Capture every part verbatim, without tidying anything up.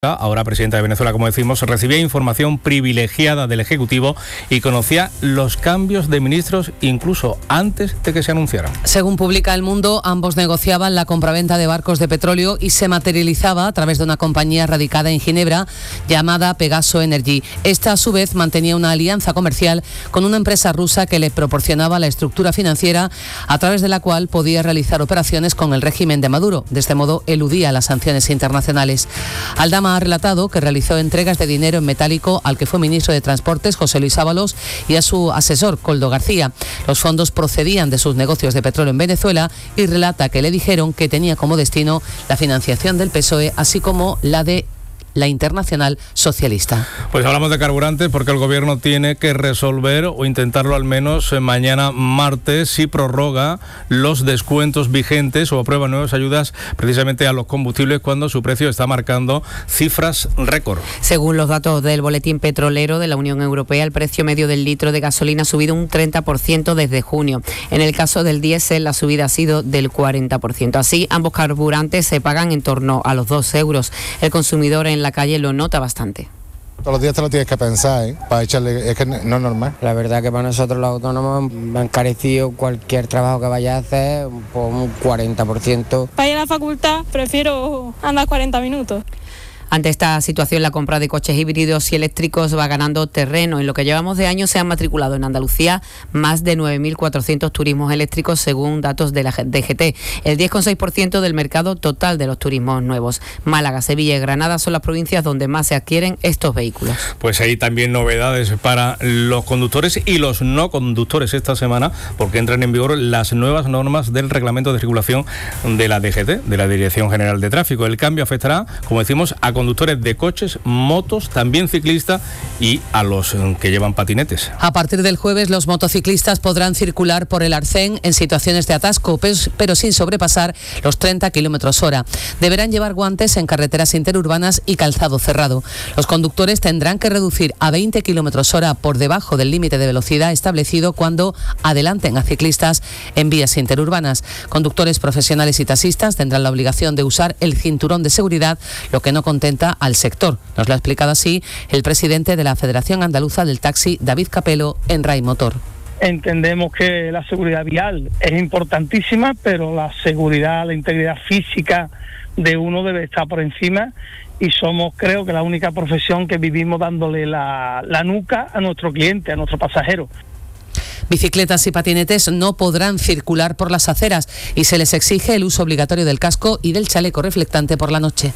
ahora presidenta de Venezuela, como decimos, recibía información privilegiada del Ejecutivo y conocía los cambios de ministros incluso antes de que se anunciaran. Según publica El Mundo, ambos negociaban la compraventa de barcos de petróleo y se materializaba a través de una compañía radicada en Ginebra llamada Pegaso Energy. Esta, a su vez, mantenía una alianza comercial con una empresa rusa que le proporcionaba la estructura financiera a través de la cual podía realizar operaciones con el régimen de Maduro. De este modo, eludía las sanciones internacionales. Aldama ha relatado que realizó entregas de dinero en metálico al que fue ministro de Transportes, José Luis Ábalos, y a su asesor, Koldo García. Los fondos procedían de sus negocios de petróleo en Venezuela y relata que le dijeron que tenía como destino la financiación del P S O E, así como la de la Internacional Socialista. Pues hablamos de carburantes porque el Gobierno tiene que resolver, o intentarlo al menos mañana martes, si prorroga los descuentos vigentes o aprueba nuevas ayudas precisamente a los combustibles cuando su precio está marcando cifras récord. Según los datos del Boletín Petrolero de la Unión Europea, el precio medio del litro de gasolina ha subido un treinta por ciento desde junio. En el caso del diésel, la subida ha sido del cuarenta por ciento. Así, ambos carburantes se pagan en torno a los dos euros. El consumidor en la calle lo nota bastante. Todos los días te lo tienes que pensar, ¿eh? Para echarle, es que no es normal. La verdad que para nosotros los autónomos me han encarecido cualquier trabajo que vaya a hacer por un cuarenta por ciento. Para ir a la facultad prefiero andar cuarenta minutos. Ante esta situación, la compra de coches híbridos y eléctricos va ganando terreno. En lo que llevamos de año se han matriculado en Andalucía más de nueve mil cuatrocientos turismos eléctricos según datos de la D G T, el diez coma seis por ciento del mercado total de los turismos nuevos. Málaga, Sevilla y Granada son las provincias donde más se adquieren estos vehículos. Pues hay también novedades para los conductores y los no conductores esta semana, porque entran en vigor las nuevas normas del reglamento de circulación de la D G T, de la Dirección General de Tráfico. El cambio afectará, como decimos, a conductores de coches, motos, también ciclistas y a los que llevan patinetes. A partir del jueves, los motociclistas podrán circular por el Arcén en situaciones de atasco, pero sin sobrepasar los treinta kilómetros hora. Deberán llevar guantes en carreteras interurbanas y calzado cerrado. Los conductores tendrán que reducir a veinte kilómetros hora por debajo del límite de velocidad establecido cuando adelanten a ciclistas en vías interurbanas. Conductores profesionales y taxistas tendrán la obligación de usar el cinturón de seguridad, lo que no contempla al sector. Nos lo ha explicado así el presidente de la Federación Andaluza del Taxi, David Capelo, en RAI Motor. Entendemos que la seguridad vial es importantísima, pero la seguridad, la integridad física de uno debe estar por encima, y somos, creo que, la única profesión que vivimos dándole la, la nuca a nuestro cliente, a nuestro pasajero. Bicicletas y patinetes no podrán circular por las aceras y se les exige el uso obligatorio del casco y del chaleco reflectante por la noche.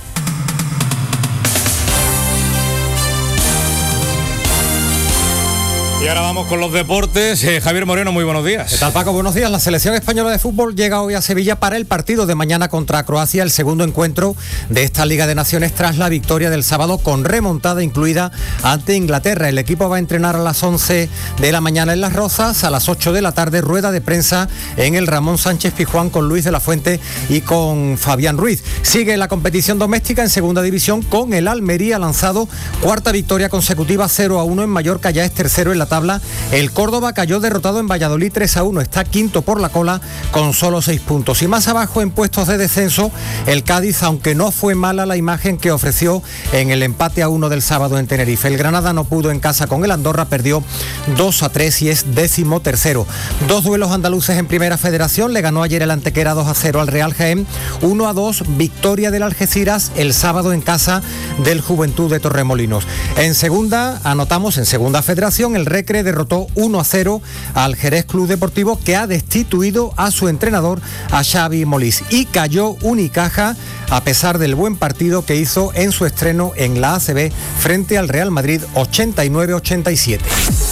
Y ahora vamos con los deportes. Eh, Javier Moreno, muy buenos días. ¿Qué tal, Paco? Buenos días. La selección española de fútbol llega hoy a Sevilla para el partido de mañana contra Croacia, el segundo encuentro de esta Liga de Naciones tras la victoria del sábado con remontada incluida ante Inglaterra. El equipo va a entrenar a las once de la mañana en Las Rozas, a las ocho de la tarde rueda de prensa en el Ramón Sánchez Pizjuán con Luis de la Fuente y con Fabián Ruiz. Sigue la competición doméstica en segunda división con el Almería lanzado cuarta victoria consecutiva, cero a uno en Mallorca, ya es tercero en la tabla. El Córdoba cayó derrotado en Valladolid tres a uno, está quinto por la cola con solo seis puntos. Y más abajo en puestos de descenso, el Cádiz, aunque no fue mala la imagen que ofreció en el empate a uno del sábado en Tenerife. El Granada no pudo en casa con el Andorra, perdió dos a tres y es décimo tercero. Dos duelos andaluces en Primera Federación, le ganó ayer el Antequera dos a cero al Real Jaén, uno a dos, victoria del Algeciras el sábado en casa del Juventud de Torremolinos. En segunda, anotamos en Segunda Federación, el Recre derrotó uno a cero al Jerez Club Deportivo, que ha destituido a su entrenador, a Xavi Molís, y cayó Unicaja a pesar del buen partido que hizo en su estreno en la A C B frente al Real Madrid, ochenta y nueve a ochenta y siete.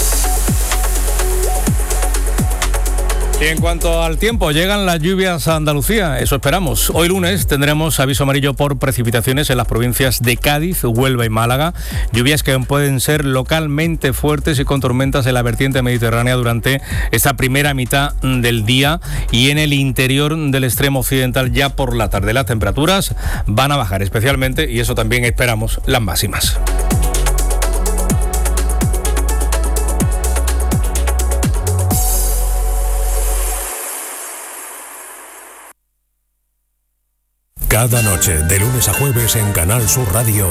Y en cuanto al tiempo, llegan las lluvias a Andalucía, eso esperamos. Hoy lunes tendremos aviso amarillo por precipitaciones en las provincias de Cádiz, Huelva y Málaga. Lluvias que pueden ser localmente fuertes y con tormentas en la vertiente mediterránea durante esta primera mitad del día y en el interior del extremo occidental ya por la tarde. Las temperaturas van a bajar especialmente, y eso también esperamos, las máximas. Cada noche, de lunes a jueves en Canal Sur Radio,